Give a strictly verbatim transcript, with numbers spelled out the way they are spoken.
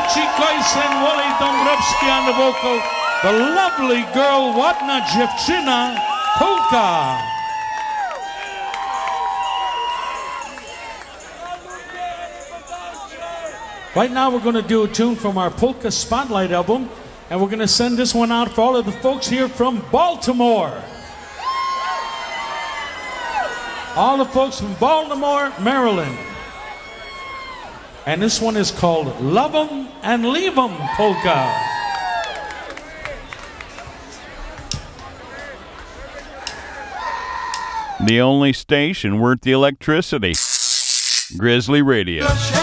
Archie Kois and Wally Dombrowski on the vocal. The lovely girl Ładna Dziewczyna polka. Right now we're going to do a tune from our Polka Spotlight album, and we're going to send this one out for all of the folks here from Baltimore. All the folks from Baltimore, Maryland. And this one is called Love 'Em and Leave 'Em Polka. The only station worth the electricity. Grizzly Radio.